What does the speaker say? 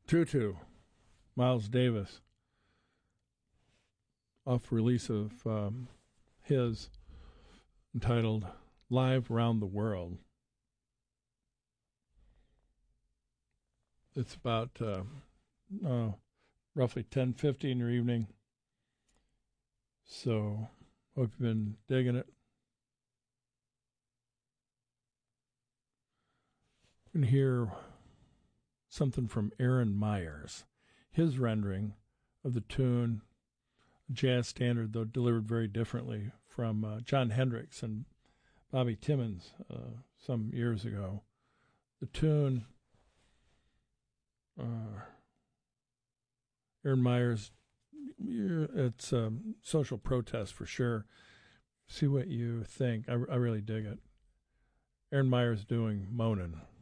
Tutu, Miles Davis, off release of his entitled Live Round the World. It's about roughly 10:50 in your evening. So, hope you've been digging it. You can hear something from Aaron Myers, his rendering of the tune, a jazz standard, though delivered very differently, from John Hendricks and Bobby Timmons some years ago. The tune, Aaron Myers, it's social protest for sure. See what you think. I really dig it. Aaron Myers doing Moanin'.